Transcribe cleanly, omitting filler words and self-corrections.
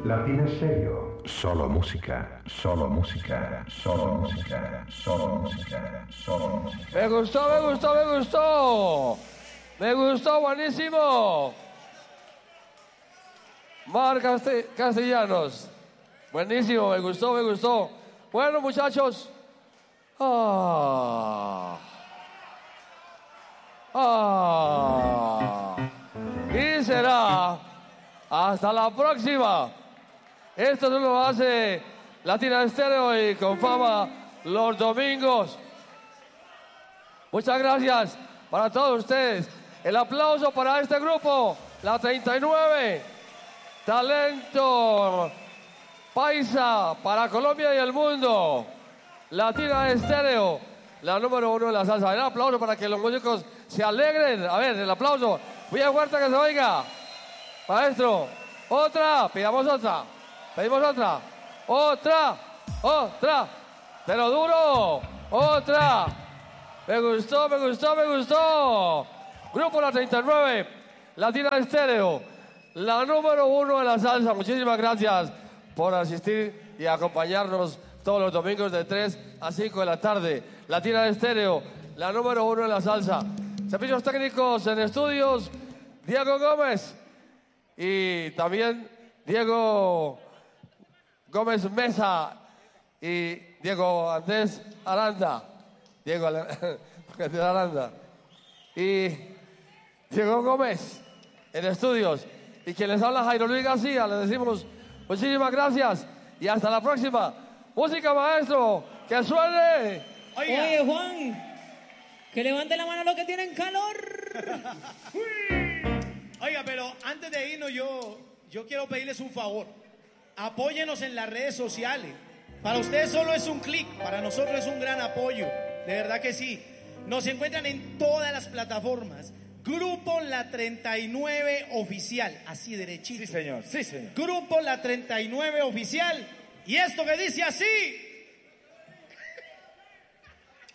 Latina Stereo. Solo música, solo música, solo música, solo música, solo música. Me gustó, me gustó, me gustó. Me gustó, buenísimo. Mar Castellanos. Buenísimo, me gustó, me gustó. Bueno, muchachos. Y será hasta la próxima. Esto no lo hace Latina Stereo y con fama los domingos. Muchas gracias para todos ustedes. El aplauso para este grupo, la 39. Talento paisa para Colombia y el mundo. Latina Stereo, la número 1 de la salsa. El aplauso para que los músicos se alegren. A ver, el aplauso. Muy fuerte que se oiga. Maestro, otra. Pidamos otra. Pedimos otra. Otra. Pero duro. Otra. Me gustó, me gustó, me gustó. Grupo La 39, Latina Stereo, la número 1 de la salsa. Muchísimas gracias por asistir y acompañarnos todos los domingos de 3 a 5 de la tarde. Latina Stereo, la número 1 de la salsa. Servicios técnicos en estudios, Diego Gómez y también Diego Gómez Mesa y Diego Andrés Aranda. Diego Andrés Aranda. Y Diego Gómez en estudios. Y quien les habla, Jairo Luis García. Les decimos muchísimas gracias y hasta la próxima. Música, maestro, que suene. Oye, Juan, que levante la mano los que tienen calor. Oiga, pero antes de irnos yo quiero pedirles un favor. Apóyenos en las redes sociales. Para ustedes solo es un clic, para nosotros es un gran apoyo. De verdad que sí. Nos encuentran en todas las plataformas. Grupo La 39 Oficial. Así derechito. Sí, señor. Sí, señor. Grupo La 39 Oficial. Y esto que dice así.